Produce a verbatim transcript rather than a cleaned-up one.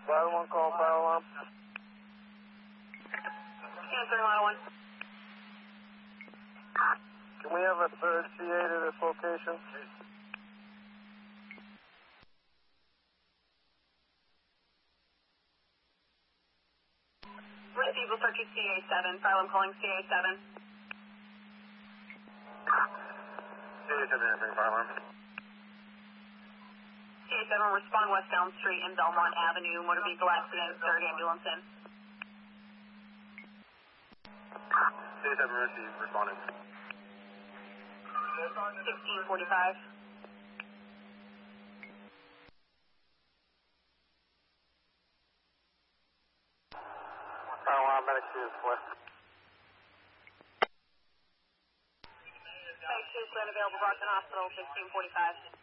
Fire one call, fire alarm. Answer one oh one. Can we have a third C eight at this location? Receive, will start to C A seven. File, I'm calling C A seven. C A seven, answering fire alarm. C A seven, respond West Elm Street and Belmont Avenue. Motor vehicle accident, third ambulance in. C A seven, receive, responding. sixteen forty-five. Fire alarm, medic two is west. Medic two is available, Brockton Hospital, sixteen forty-five.